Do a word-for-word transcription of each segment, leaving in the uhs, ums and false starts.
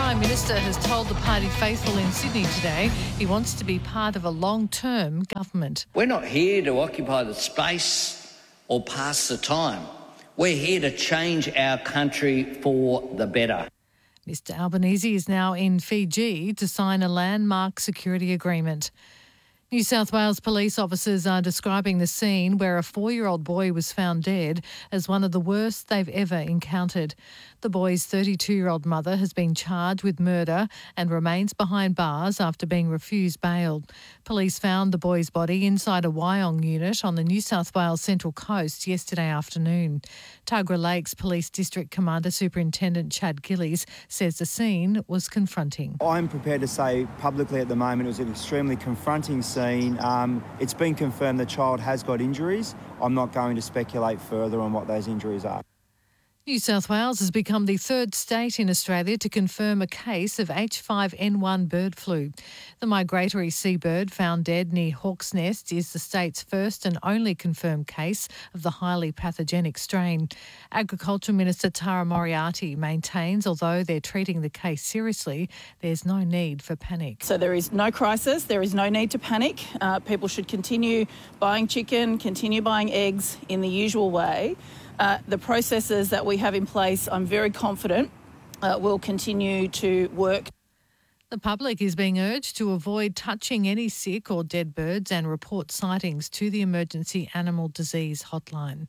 Prime Minister has told the party faithful in Sydney today he wants to be part of a long-term government. We're not here to occupy the space or pass the time. We're here to change our country for the better. Mister Albanese is now in Fiji to sign a landmark security agreement. New South Wales police officers are describing the scene where a four-year-old boy was found dead as one of the worst they've ever encountered. The boy's thirty-two-year-old mother has been charged with murder and remains behind bars after being refused bail. Police found the boy's body inside a Wyong unit on the New South Wales Central Coast yesterday afternoon. Tuggerah Lakes Police District Commander Superintendent Chad Gillies says the scene was confronting. I'm prepared to say publicly at the moment it was an extremely confronting scene. Um, it's been confirmed the child has got injuries. I'm not going to speculate further on what those injuries are. New South Wales has become the third state in Australia to confirm a case of H five N one bird flu. The migratory seabird found dead near Hawk's Nest is the state's first and only confirmed case of the highly pathogenic strain. Agriculture Minister Tara Moriarty maintains although they're treating the case seriously, there's no need for panic. So there is no crisis, there is no need to panic. Uh, people should continue buying chicken, continue buying eggs in the usual way. Uh, the processes that we have in place, I'm very confident, uh, will continue to work. The public is being urged to avoid touching any sick or dead birds and report sightings to the Emergency Animal Disease Hotline.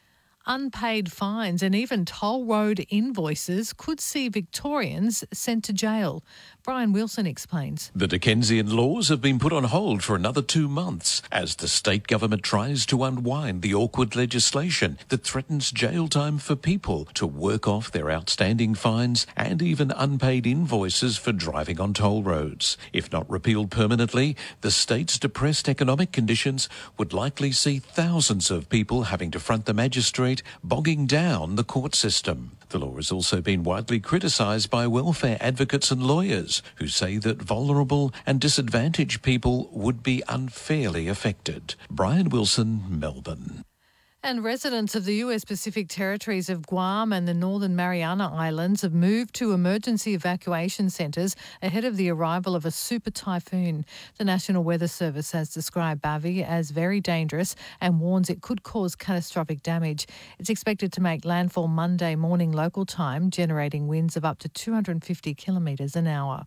Unpaid fines and even toll road invoices could see Victorians sent to jail. Brian Wilson explains. The Dickensian laws have been put on hold for another two months as the state government tries to unwind the awkward legislation that threatens jail time for people to work off their outstanding fines and even unpaid invoices for driving on toll roads. If not repealed permanently, the state's depressed economic conditions would likely see thousands of people having to front the magistrate, bogging down the court system. The law has also been widely criticised by welfare advocates and lawyers who say that vulnerable and disadvantaged people would be unfairly affected. Brian Wilson, Melbourne. And residents of the U S Pacific territories of Guam and the Northern Mariana Islands have moved to emergency evacuation centres ahead of the arrival of a super typhoon. The National Weather Service has described Bavi as very dangerous and warns it could cause catastrophic damage. It's expected to make landfall Monday morning local time, generating winds of up to two hundred fifty kilometres an hour.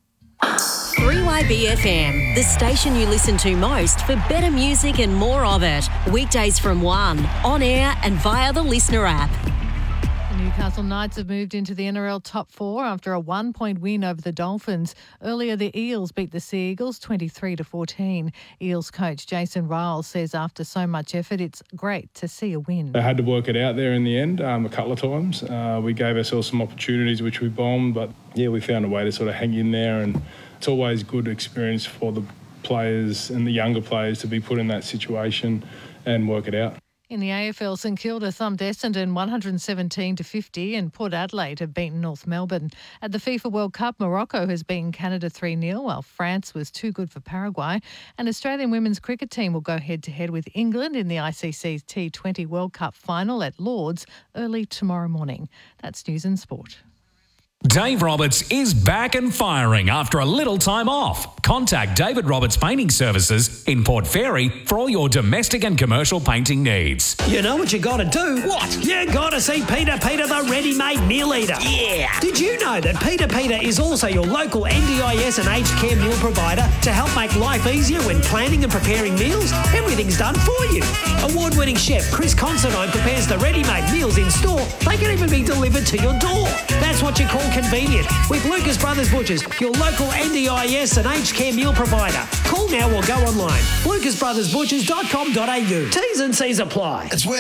three Y B F M, the station you listen to most for better music and more of it. Weekdays from one, on air and via the Listener app. The Newcastle Knights have moved into the N R L top four after a one-point win over the Dolphins. Earlier, the Eels beat the Sea Eagles twenty-three to fourteen. Eels coach Jason Riles says after so much effort, it's great to see a win. They had to work it out there in the end um, a couple of times. Uh, we gave ourselves some opportunities which we bombed, but yeah, we found a way to sort of hang in there, and it's always good experience for the players and the younger players to be put in that situation and work it out. In the A F L, St Kilda thumped Essendon one hundred seventeen to fifty and Port Adelaide have beaten North Melbourne. At the FIFA World Cup, Morocco has beaten Canada three nil, while France was too good for Paraguay. And Australian women's cricket team will go head-to-head with England in the I C C's T twenty World Cup final at Lords early tomorrow morning. That's News and Sport. Dave Roberts is back and firing after a little time off. Contact David Roberts Painting Services in Port Fairy for all your domestic and commercial painting needs. You know what you got to do? What? You got to see Peter Peter, the ready-made meal eater. Yeah. Did you know that Peter Peter is also your local N D I S and aged care meal provider to help make life easier when planning and preparing meals? Everything's done for you. Award-winning chef Chris Considine prepares the ready-made meals in store. They can even be delivered to your door. That's what you call convenient with Lucas Brothers Butchers, your local N D I S and aged care meal provider. Call now or go online. lucas brothers butchers dot com dot a u. T's and C's apply.